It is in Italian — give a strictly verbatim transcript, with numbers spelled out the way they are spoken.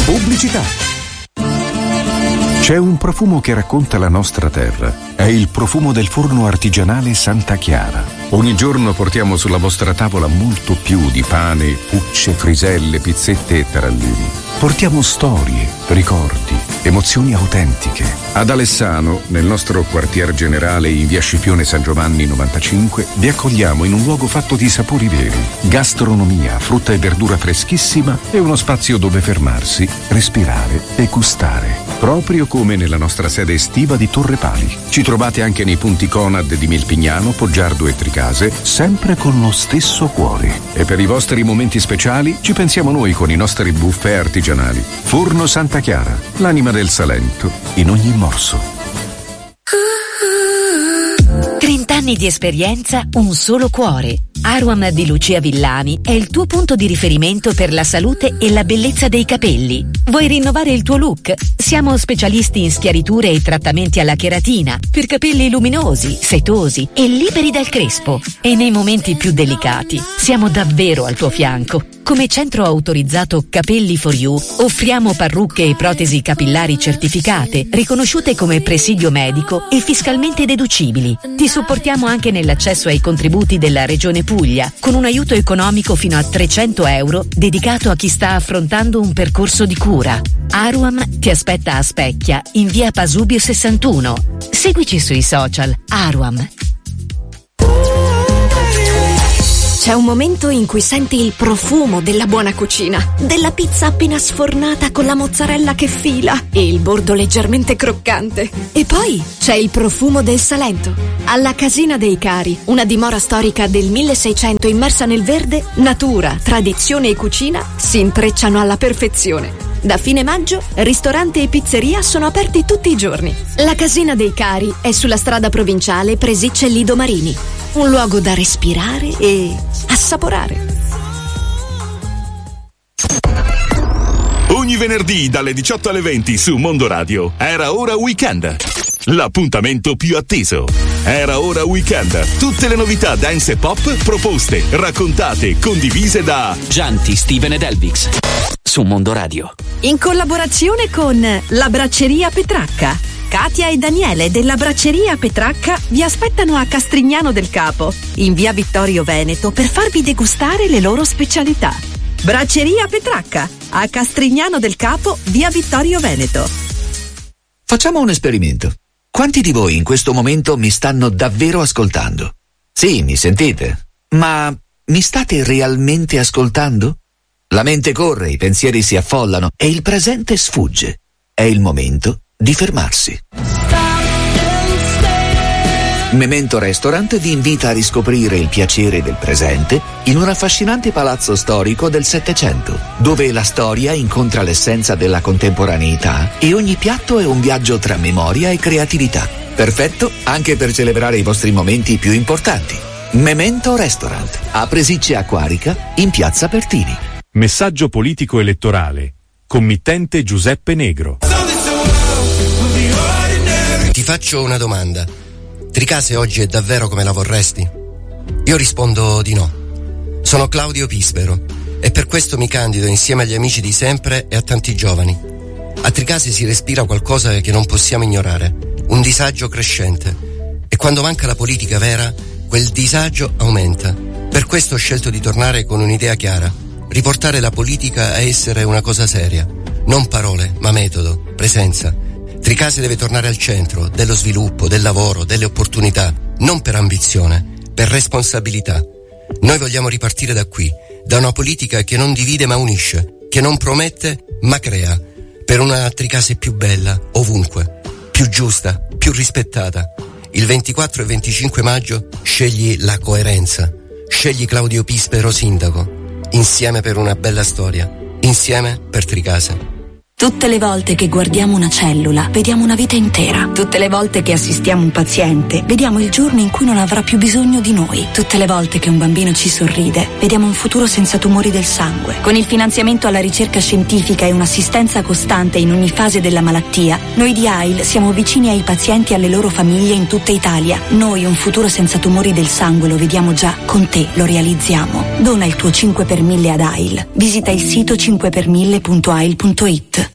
Pubblicità. C'è un profumo che racconta la nostra terra. È il profumo del forno artigianale Santa Chiara. Ogni giorno portiamo sulla vostra tavola molto più di pane, pucce, friselle, pizzette e tarallini. Portiamo storie, ricordi, emozioni autentiche. Ad Alessano, nel nostro quartier generale in via Scipione San Giovanni novantacinque, vi accogliamo in un luogo fatto di sapori veri, gastronomia, frutta e verdura freschissima e uno spazio dove fermarsi, respirare e gustare. Proprio come nella nostra sede estiva di Torre Pali. Ci trovate anche nei punti Conad di Milpignano, Poggiardo e Tricase, sempre con lo stesso cuore. E per i vostri momenti speciali ci pensiamo noi con i nostri buffet artigianali. Forno Santa Chiara, l'anima del Salento, in ogni morso. trent'anni di esperienza, un solo cuore. Aruam di Lucia Villani è il tuo punto di riferimento per la salute e la bellezza dei capelli. Vuoi rinnovare il tuo look? Siamo specialisti in schiariture e trattamenti alla cheratina per capelli luminosi, setosi e liberi dal crespo. E nei momenti più delicati siamo davvero al tuo fianco. Come centro autorizzato Capelli for You offriamo parrucche e protesi capillari certificate, riconosciute come presidio medico e fiscalmente deducibili. Ti supportiamo anche nell'accesso ai contributi della Regione Puglia, con un aiuto economico fino a trecento euro dedicato a chi sta affrontando un percorso di cura. Aruam ti aspetta a Specchia, in via Pasubio sessantuno. Seguici sui social. Aruam. C'è un momento in cui senti il profumo della buona cucina, della pizza appena sfornata con la mozzarella che fila e il bordo leggermente croccante. E poi c'è il profumo del Salento. Alla Casina dei Cari, una dimora storica del milleseicento immersa nel verde, natura, tradizione e cucina si intrecciano alla perfezione. Da fine maggio, ristorante e pizzeria sono aperti tutti i giorni. La Casina dei Cari è sulla strada provinciale Presicce Lido Marini. Un luogo da respirare e assaporare. Ogni venerdì dalle diciotto alle venti su Mondo Radio. Era ora weekend. L'appuntamento più atteso. Era ora weekend. Tutte le novità dance e pop proposte, raccontate, condivise da Gianti, Steven ed Elvix. Su Mondo Radio. In collaborazione con la Bracceria Petracca. Katia e Daniele della Bracceria Petracca vi aspettano a Castrignano del Capo, in via Vittorio Veneto, per farvi degustare le loro specialità. Bracceria Petracca, a Castrignano del Capo, via Vittorio Veneto. Facciamo un esperimento. Quanti di voi in questo momento mi stanno davvero ascoltando? Sì, mi sentite? Ma mi state realmente ascoltando? La mente corre, i pensieri si affollano e il presente sfugge. È il momento di fermarsi. Memento Restaurant vi invita a riscoprire il piacere del presente in un affascinante palazzo storico del Settecento, dove la storia incontra l'essenza della contemporaneità e ogni piatto è un viaggio tra memoria e creatività. Perfetto anche per celebrare i vostri momenti più importanti. Memento Restaurant, a Presicce Acquarica, in Piazza Pertini. Messaggio politico elettorale. Committente Giuseppe Negro. Ti faccio una domanda. Tricase oggi è davvero come la vorresti? Io rispondo di no. Sono Claudio Pispero e per questo mi candido insieme agli amici di sempre e a tanti giovani. A Tricase si respira qualcosa che non possiamo ignorare, un disagio crescente. E quando manca la politica vera, quel disagio aumenta. Per questo ho scelto di tornare con un'idea chiara: riportare la politica a essere una cosa seria. Non parole, ma metodo, presenza. Tricase deve tornare al centro dello sviluppo, del lavoro, delle opportunità, non per ambizione, per responsabilità. Noi vogliamo ripartire da qui, da una politica che non divide ma unisce, che non promette ma crea, per una Tricase più bella, ovunque, più giusta, più rispettata. Il ventiquattro e venticinque maggio scegli la coerenza, scegli Claudio Pispero sindaco, insieme per una bella storia, insieme per Tricase. Tutte le volte che guardiamo una cellula, vediamo una vita intera. Tutte le volte che assistiamo un paziente, vediamo il giorno in cui non avrà più bisogno di noi. Tutte le volte che un bambino ci sorride, vediamo un futuro senza tumori del sangue. Con il finanziamento alla ricerca scientifica e un'assistenza costante in ogni fase della malattia, noi di A I L siamo vicini ai pazienti e alle loro famiglie in tutta Italia. Noi un futuro senza tumori del sangue lo vediamo già, con te lo realizziamo. Dona il tuo cinque per mille ad A I L. Visita il sito cinque per mille punto a i l punto it.